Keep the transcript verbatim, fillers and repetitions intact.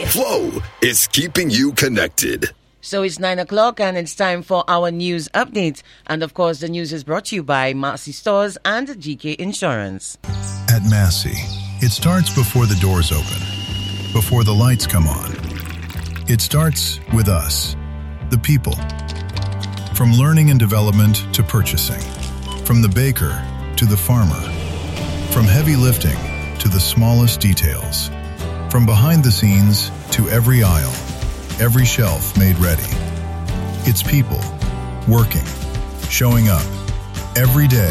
Flow is keeping you connected. So it's nine o'clock and it's time for our news update. And of course, the news is brought to you by Massey Stores and G K Insurance. At Massey, it starts before the doors open, before the lights come on. It starts with us, the people. From learning and development to purchasing, from the baker to the farmer, from heavy lifting to the smallest details, from behind the scenes to every aisle, every shelf made ready. It's people, working, showing up, every day.